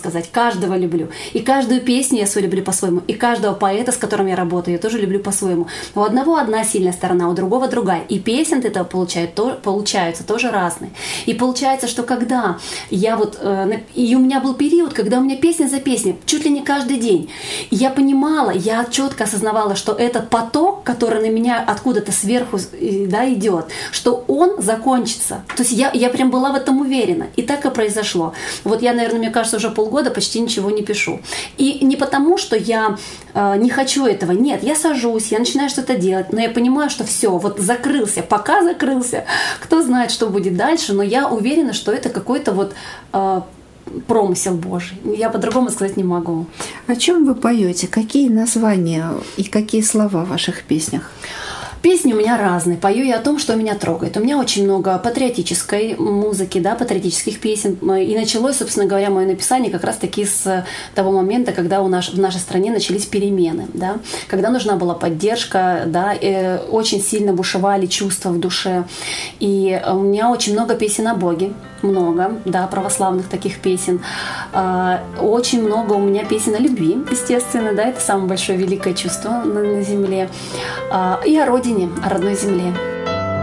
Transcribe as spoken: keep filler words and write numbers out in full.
сказать. Каждого люблю. И каждую песню я свою люблю по-своему. И каждого поэта, с которым я работаю, я тоже люблю по-своему. У одного одна сильная сторона, у другого другая. И песен от этого получают, то, получаются тоже разные. И получается, что когда я вот... Э, и у меня был период, когда у меня песня за песней, чуть ли не каждый день. И я понимала, я четко осознавала, что этот поток, который на меня откуда-то сверху, да, идет, что он закончится. То есть я, я прям была в этом уверена. И так и произошло. Вот я, наверное, мне кажется, уже полгода почти ничего не пишу. И не потому, что я э, не хочу этого. Нет, я сажусь, я начинаю что-то делать, но я понимаю, что все, вот закрылся, пока закрылся. Кто знает, что будет дальше, но я уверена, что это какой-то вот э, промысел Божий. Я по-другому сказать не могу. О чем вы поете? Какие названия и какие слова в ваших песнях? Песни у меня разные. Пою я о том, что меня трогает. У меня очень много патриотической музыки, да, патриотических песен. И началось, собственно говоря, мое написание как раз-таки с того момента, когда у нас, в нашей стране начались перемены, да, когда нужна была поддержка, да, и очень сильно бушевали чувства в душе. И у меня очень много песен о Боге, много, да, православных таких песен. Очень много у меня песен о любви, естественно, да, это самое большое великое чувство на, на земле. И о родине, о родной земле.